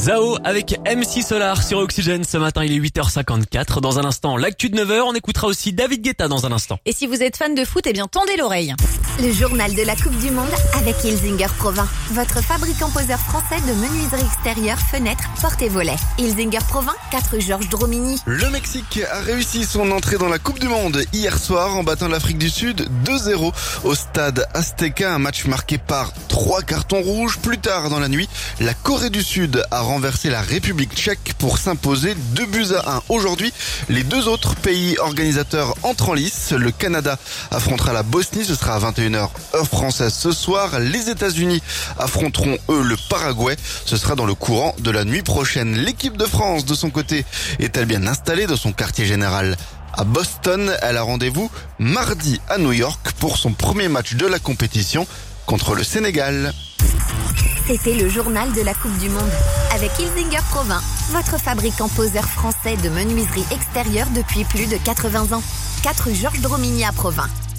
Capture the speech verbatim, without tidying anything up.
Zao avec M C Solar sur Oxygène. Ce matin, il est huit heures cinquante-quatre. Dans un instant, l'actu de neuf heures. On écoutera aussi David Guetta dans un instant. Et si vous êtes fan de foot, eh bien tendez l'oreille. Le journal de la Coupe du Monde avec Ilzinger Provins, votre fabricant poseur français de menuiserie extérieure, fenêtres, portes et volets. Ilzinger Provins, quatre Georges Dromigny. Le Mexique a réussi son entrée dans la Coupe du Monde hier soir en battant l'Afrique du Sud deux zéro au stade Azteca, un match marqué par trois cartons rouges. Plus tard dans la nuit, la Corée du Sud a renversé la République tchèque pour s'imposer deux buts à un. Aujourd'hui, les deux autres pays organisateurs entrent en lice. Le Canada affrontera la Bosnie, ce sera à vingt et une heures heure française ce soir. Les États-Unis affronteront eux le Paraguay, ce sera dans le courant de la nuit prochaine. L'équipe de France, de son côté, est-elle bien installée dans son quartier général à Boston? Elle a rendez-vous mardi à New York pour son premier match de la compétition contre le Sénégal. C'était le journal de la Coupe du Monde avec Ilzinger Provins, votre fabricant poseur français de menuiserie extérieure depuis plus de quatre-vingts ans. quatre Georges Dromigny à Provins.